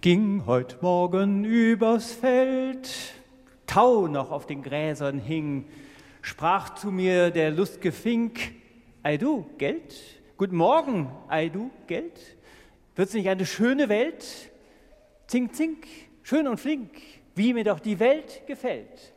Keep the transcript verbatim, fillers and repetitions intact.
Ging heut Morgen übers Feld, Tau noch auf den Gräsern hing, sprach zu mir der lust'ge Fink: Ei du, Geld? Guten Morgen, ei du, Geld? Wird's nicht eine schöne Welt? Zink, zink, schön und flink, wie mir doch die Welt gefällt.